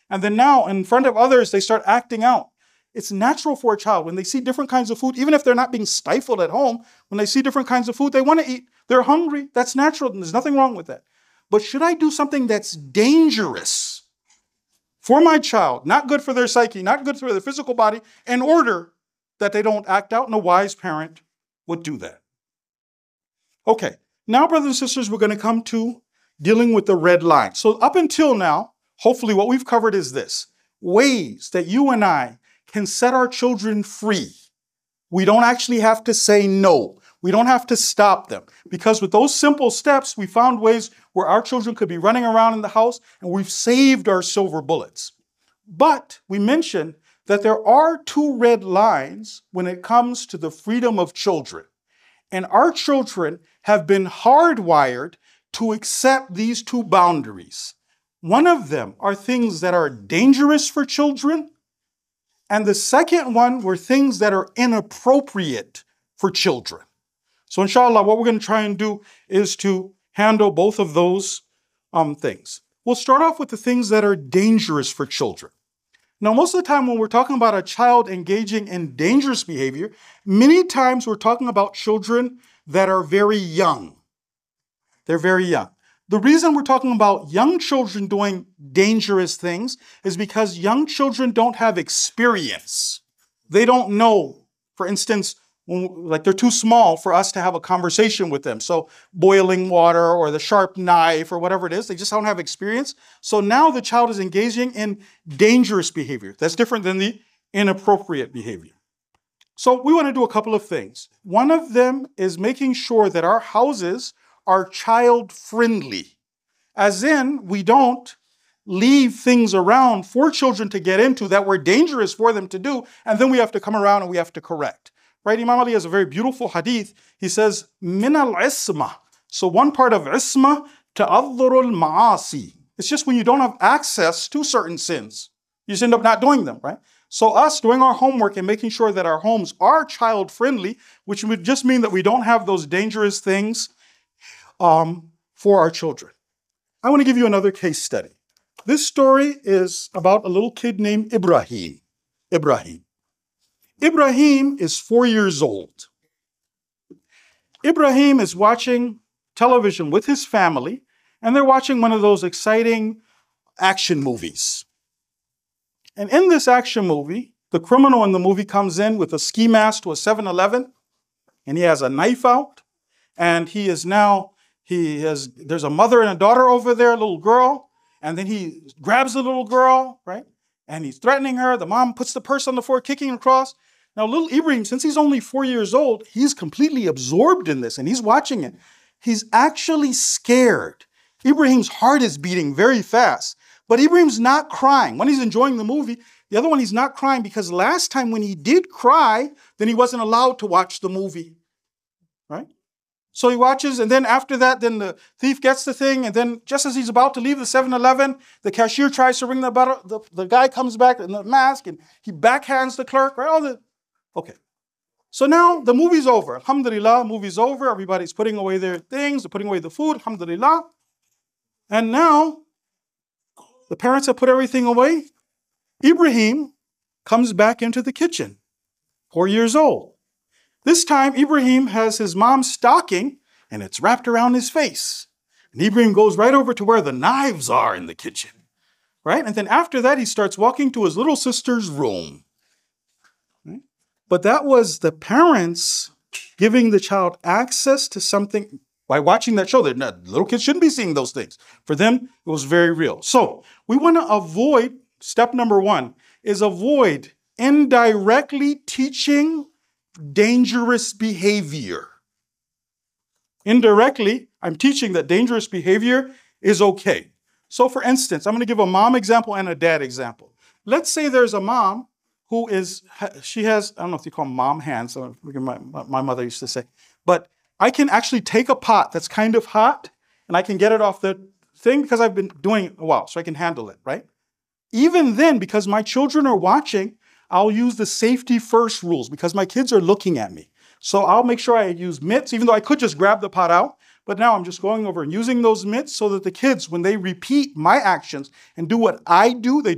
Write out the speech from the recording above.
And then now in front of others, they start acting out. It's natural for a child when they see different kinds of food, even if they're not being stifled at home, when they see different kinds of food, they want to eat. They're hungry. That's natural. And there's nothing wrong with that. But should I do something that's dangerous for my child, not good for their psyche, not good for their physical body, in order that they don't act out? And a wise parent would do that. Okay, now, brothers and sisters, we're going to come to dealing with the red line. So up until now, hopefully what we've covered is this: ways that you and I can set our children free. We don't actually have to say no. We don't have to stop them. Because with those simple steps, we found ways where our children could be running around in the house and we've saved our silver bullets. But we mentioned that there are two red lines when it comes to the freedom of children. And our children have been hardwired to accept these two boundaries. One of them are things that are dangerous for children, and the second one were things that are inappropriate for children. So inshallah, what we're going to try and do is to handle both of those things. We'll start off with the things that are dangerous for children. Now, most of the time when we're talking about a child engaging in dangerous behavior, many times we're talking about children that are very young. They're very young. The reason we're talking about young children doing dangerous things is because young children don't have experience. They don't know, for instance, like they're too small for us to have a conversation with them. So boiling water or the sharp knife or whatever it is, they just don't have experience. So now the child is engaging in dangerous behavior. That's different than the inappropriate behavior. So we want to do a couple of things. One of them is making sure that our houses are child-friendly, as in we don't leave things around for children to get into that were dangerous for them to do, and then we have to come around and we have to correct. Right? Imam Ali has a very beautiful hadith. He says, min al-isma. So one part of isma, ta'adhur al-ma'asi. It's just when you don't have access to certain sins, you just end up not doing them, right? So us doing our homework and making sure that our homes are child-friendly, which would just mean that we don't have those dangerous things for our children. I want to give you another case study. This story is about a little kid named Ibrahim. Ibrahim is 4 years old. Ibrahim is watching television with his family, and they're watching one of those exciting action movies. And in this action movie, the criminal in the movie comes in with a ski mask to a 7-Eleven, and he has a knife out, and there's a mother and a daughter over there, a little girl, and then he grabs the little girl, right? And he's threatening her. The mom puts the purse on the floor, kicking across. Now, little Ibrahim, since he's only 4 years old, he's completely absorbed in this, and he's watching it. He's actually scared. Ibrahim's heart is beating very fast, but Ibrahim's not crying. When he's enjoying the movie, the other one, he's not crying because last time when he did cry, then he wasn't allowed to watch the movie, right? So he watches, and then after that, then the thief gets the thing, and then just as he's about to leave the 7-Eleven, the cashier tries to ring the bell. The guy comes back in the mask, and he backhands the clerk, right? Okay. So now the movie's over. Alhamdulillah, movie's over. Everybody's putting away their things. They're putting away the food. Alhamdulillah. And now the parents have put everything away. Ibrahim comes back into the kitchen, 4 years old. This time, Ibrahim has his mom's stocking, and it's wrapped around his face. And Ibrahim goes right over to where the knives are in the kitchen, right? And then after that, he starts walking to his little sister's room. Right? But that was the parents giving the child access to something by watching that show. Little kids shouldn't be seeing those things. For them, it was very real. So we want to avoid, step number one, is avoid indirectly teaching dangerous behavior. Indirectly, I'm teaching that dangerous behavior is okay. So for instance, I'm going to give a mom example and a dad example. Let's say there's a mom who she has, I don't know if you call them mom hands, my mother used to say, but I can actually take a pot that's kind of hot and I can get it off the thing because I've been doing it a while, so I can handle it, right? Even then, because my children are watching, I'll use the safety first rules because my kids are looking at me. So I'll make sure I use mitts, even though I could just grab the pot out. But now I'm just going over and using those mitts so that the kids, when they repeat my actions and do what I do, they